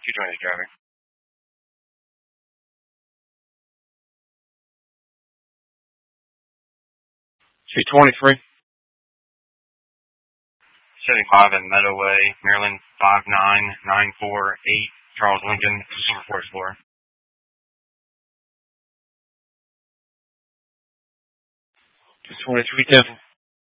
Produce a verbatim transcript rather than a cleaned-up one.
two twenty driving. two twenty-three. seventy-five at Meadowway, Maryland, five nine nine four eight, Charles Lincoln, Silver Four Explorer. two twenty-three, ten.